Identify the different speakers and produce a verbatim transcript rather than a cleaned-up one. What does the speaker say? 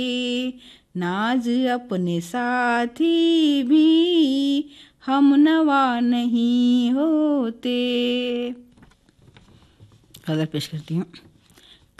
Speaker 1: नाज अपने साथी भी हमनवा नहीं होते। गज़ल पेश करती हूँ।